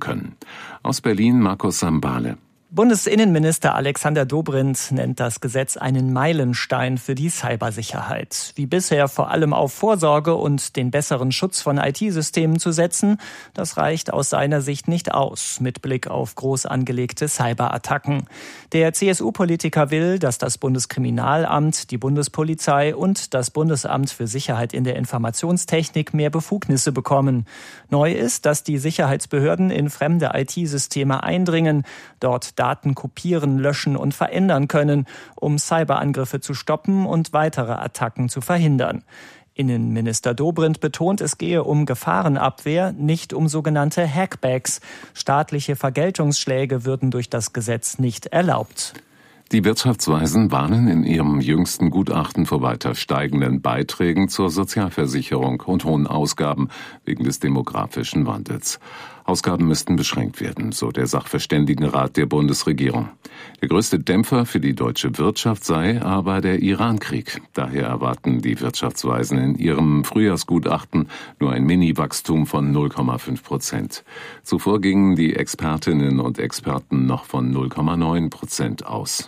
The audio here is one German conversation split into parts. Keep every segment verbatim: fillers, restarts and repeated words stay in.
können. Aus Berlin Markus Sambale. Bundesinnenminister Alexander Dobrindt nennt das Gesetz einen Meilenstein für die Cybersicherheit. Wie bisher vor allem auf Vorsorge und den besseren Schutz von I T-Systemen zu setzen, das reicht aus seiner Sicht nicht aus, mit Blick auf groß angelegte Cyberattacken. Der C S U-Politiker will, dass das Bundeskriminalamt, die Bundespolizei und das Bundesamt für Sicherheit in der Informationstechnik mehr Befugnisse bekommen. Neu ist, dass die Sicherheitsbehörden in fremde I T-Systeme eindringen, dort Daten kopieren, löschen und verändern können, um Cyberangriffe zu stoppen und weitere Attacken zu verhindern. Innenminister Dobrindt betont, es gehe um Gefahrenabwehr, nicht um sogenannte Hackbacks. Staatliche Vergeltungsschläge würden durch das Gesetz nicht erlaubt. Die Wirtschaftsweisen warnen in ihrem jüngsten Gutachten vor weiter steigenden Beiträgen zur Sozialversicherung und hohen Ausgaben wegen des demografischen Wandels. Ausgaben müssten beschränkt werden, so der Sachverständigenrat der Bundesregierung. Der größte Dämpfer für die deutsche Wirtschaft sei aber der Iran-Krieg. Daher erwarten die Wirtschaftsweisen in ihrem Frühjahrsgutachten nur ein Mini-Wachstum von null Komma fünf Prozent. Zuvor gingen die Expertinnen und Experten noch von null Komma neun Prozent aus.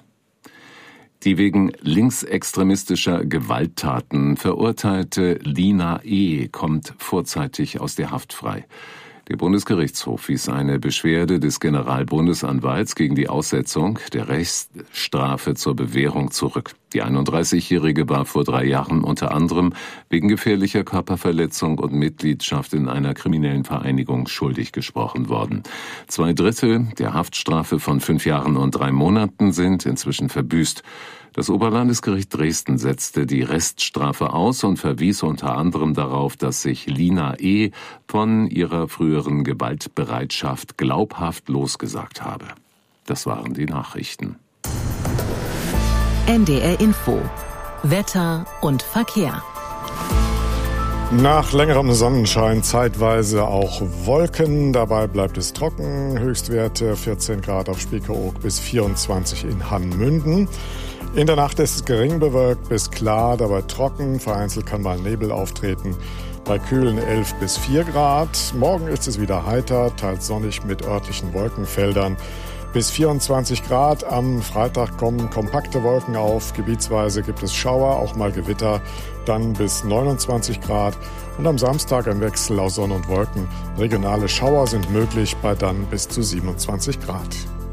Die wegen linksextremistischer Gewalttaten verurteilte Lina E. kommt vorzeitig aus der Haft frei. Der Bundesgerichtshof wies eine Beschwerde des Generalbundesanwalts gegen die Aussetzung der Rechtsstrafe zur Bewährung zurück. Die einunddreißigjährige war vor drei Jahren unter anderem wegen gefährlicher Körperverletzung und Mitgliedschaft in einer kriminellen Vereinigung schuldig gesprochen worden. Zwei Drittel der Haftstrafe von fünf Jahren und drei Monaten sind inzwischen verbüßt. Das Oberlandesgericht Dresden setzte die Reststrafe aus und verwies unter anderem darauf, dass sich Lina E. von ihrer früheren Gewaltbereitschaft glaubhaft losgesagt habe. Das waren die Nachrichten. N D R Info. Wetter und Verkehr. Nach längerem Sonnenschein zeitweise auch Wolken. Dabei bleibt es trocken. Höchstwerte vierzehn Grad auf Spiekeroog bis vierundzwanzig in Hannmünden. In der Nacht ist es gering bewölkt bis klar, dabei trocken. Vereinzelt kann mal Nebel auftreten. Bei kühlen elf bis vier Grad. Morgen ist es wieder heiter, teils sonnig mit örtlichen Wolkenfeldern. Bis vierundzwanzig Grad. Am Freitag kommen kompakte Wolken auf. Gebietsweise gibt es Schauer, auch mal Gewitter. Dann bis neunundzwanzig Grad. Und am Samstag ein Wechsel aus Sonne und Wolken. Regionale Schauer sind möglich bei dann bis zu siebenundzwanzig Grad.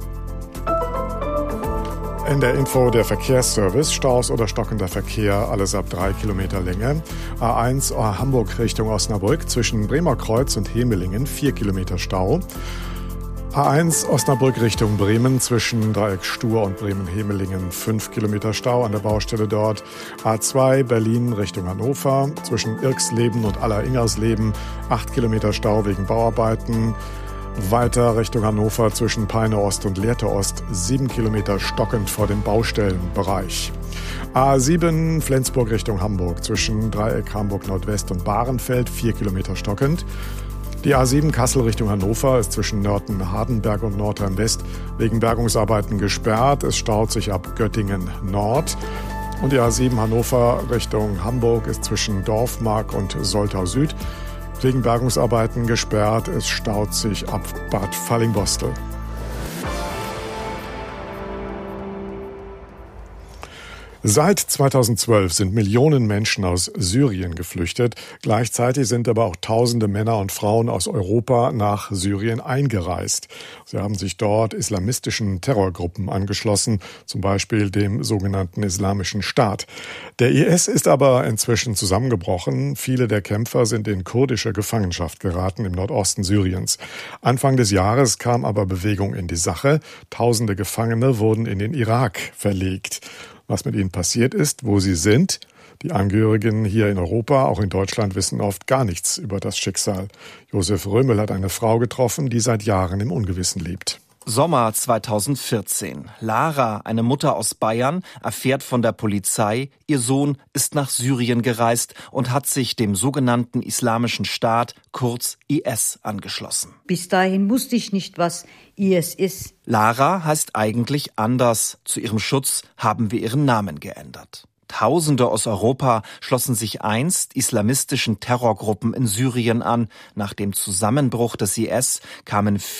In der Info der Verkehrsservice, Staus oder stockender Verkehr, alles ab drei Kilometer Länge. A eins Hamburg Richtung Osnabrück zwischen Bremer Kreuz und Hemelingen, vier Kilometer Stau. A eins Osnabrück Richtung Bremen zwischen Dreieck Stur und Bremen-Hemelingen, fünf Kilometer Stau an der Baustelle dort. A zwei Berlin Richtung Hannover zwischen Irksleben und Aller-Ingersleben, acht Kilometer Stau wegen Bauarbeiten. Weiter Richtung Hannover zwischen Peine Ost und Lehrte Ost, sieben Kilometer stockend vor dem Baustellenbereich. A sieben Flensburg Richtung Hamburg zwischen Dreieck Hamburg Nordwest und Bahrenfeld, vier Kilometer stockend. Die A sieben Kassel Richtung Hannover ist zwischen Nörten-Hardenberg und Nordheim West wegen Bergungsarbeiten gesperrt. Es staut sich ab Göttingen Nord. Und die A sieben Hannover Richtung Hamburg ist zwischen Dorfmark und Soltau Süd wegen Bergungsarbeiten gesperrt. Es staut sich ab Bad Fallingbostel. Seit zweitausendzwölf sind Millionen Menschen aus Syrien geflüchtet. Gleichzeitig sind aber auch tausende Männer und Frauen aus Europa nach Syrien eingereist. Sie haben sich dort islamistischen Terrorgruppen angeschlossen, zum Beispiel dem sogenannten Islamischen Staat. Der I S ist aber inzwischen zusammengebrochen. Viele der Kämpfer sind in kurdische Gefangenschaft geraten im Nordosten Syriens. Anfang des Jahres kam aber Bewegung in die Sache. Tausende Gefangene wurden in den Irak verlegt. Was mit ihnen passiert ist, wo sie sind. Die Angehörigen hier in Europa, auch in Deutschland, wissen oft gar nichts über das Schicksal. Josef Römel hat eine Frau getroffen, die seit Jahren im Ungewissen lebt. Sommer zweitausendvierzehn. Lara, eine Mutter aus Bayern, erfährt von der Polizei, ihr Sohn ist nach Syrien gereist und hat sich dem sogenannten Islamischen Staat, kurz I S, angeschlossen. Bis dahin wusste ich nicht, was I S ist. Lara heißt eigentlich anders. Zu ihrem Schutz haben wir ihren Namen geändert. Tausende aus Europa schlossen sich einst islamistischen Terrorgruppen in Syrien an. Nach dem Zusammenbruch des I S kamen